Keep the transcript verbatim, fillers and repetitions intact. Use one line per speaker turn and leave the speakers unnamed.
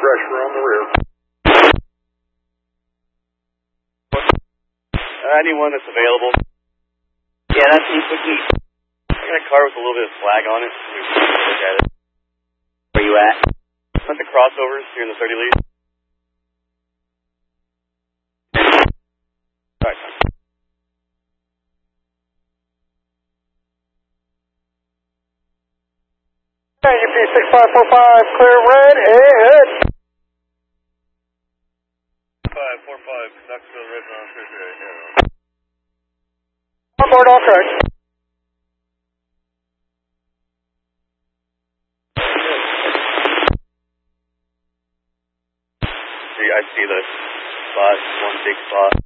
pressure on the rear.
Uh, anyone that's available.
Yeah, that's East East.
I got a car with a little bit of flag on it. Look at it.
Where you at?
I'm at the crossovers here in the thirty lead. Alright.
U P six five four five, clear red, ahead.
five four five, Knoxville, red on Thursday.
On board, all correct.
See, I see the spot, one big spot.